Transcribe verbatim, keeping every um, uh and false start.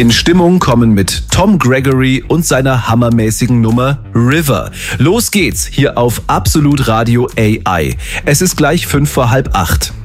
In Stimmung kommen mit Tom Gregory und seiner hammermäßigen Nummer River. Los geht's hier auf Absolut Radio A I. Es ist gleich fünf vor halb acht.